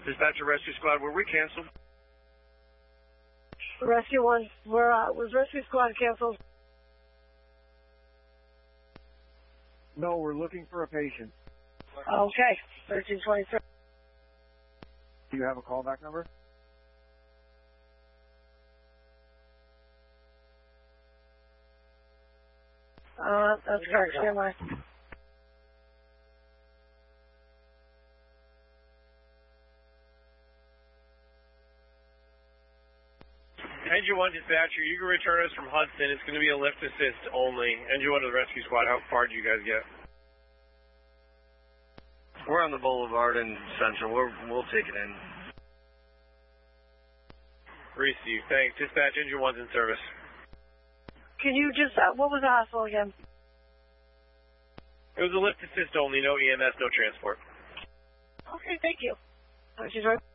Dispatcher Rescue Squad, were we canceled? Rescue 1, was Rescue Squad canceled? No, we're looking for a patient. Okay, 1323. Do you have a callback number? That's correct, stand by. Engine 1 dispatcher, you can return us from Hudson. It's going to be a lift assist only. Engine 1 to the rescue squad, how far do you guys get? We're on the boulevard in Central. We'll take it in. Receive, thanks. Dispatch, Engine 1's in service. Can you just, what was the hospital again? It was a lift assist only, no EMS, no transport. Okay, thank you. She's right.